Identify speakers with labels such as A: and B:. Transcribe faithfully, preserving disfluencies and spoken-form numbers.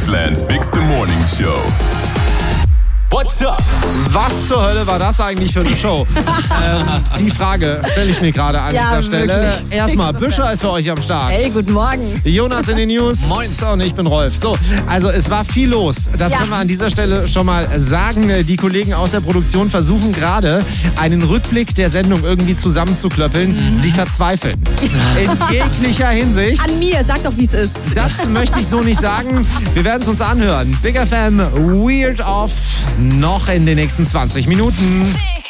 A: Deutschland's bigste Morning Show. What's up?
B: Was zur Hölle war das eigentlich für eine Show? ähm, die Frage stelle ich mir gerade an
C: Ja,
B: dieser Stelle.
C: wirklich.
B: Erstmal, Büscher ist für euch am Start.
C: Hey, guten Morgen.
B: Jonas in den News.
D: Moin.
B: Und ich bin Rolf. So, also es war viel los. Das
C: Ja.
B: können wir an dieser Stelle schon mal sagen. Die Kollegen aus der Produktion versuchen gerade, einen Rückblick der Sendung irgendwie zusammenzuklöppeln. Sie verzweifeln. In jeglicher Hinsicht.
C: An mir, sag doch, wie es ist.
B: Das möchte ich so nicht sagen. Wir werden es uns anhören. Big F M, Weird Off, noch in den nächsten zwanzig Minuten.